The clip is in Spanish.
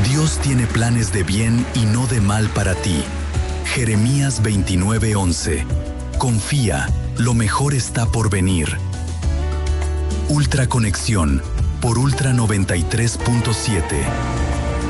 Dios tiene planes de bien y no de mal para ti. Jeremías 29:11. Confía, lo mejor está por venir. Ultraconexión por Ultra 93.7.